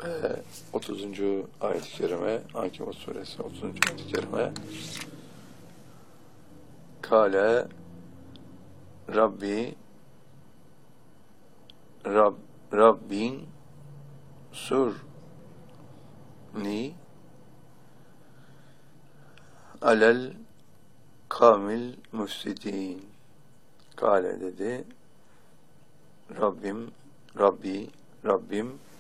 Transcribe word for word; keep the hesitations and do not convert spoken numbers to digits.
Ee, otuzuncu ayet-i kerime, Ankebut suresi otuzuncu ayet-i kerime. Kale Rabbi Rab, Rabbin surni alel kamil müfsidin. Kale dedi, Rabbim, Rabbi, Rabbim